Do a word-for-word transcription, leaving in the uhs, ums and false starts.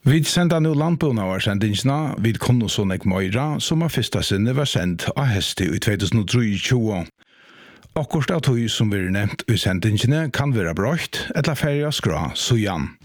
Vi sender nå landbånd av sendingsna, vi kunne sånn ek møyra, som av første sinne var sendt av heste i tjuetusen og tre. Akkurat av tog som vi nevnt i sendingsene kan være brøkt, eller ferie skra, så igjen.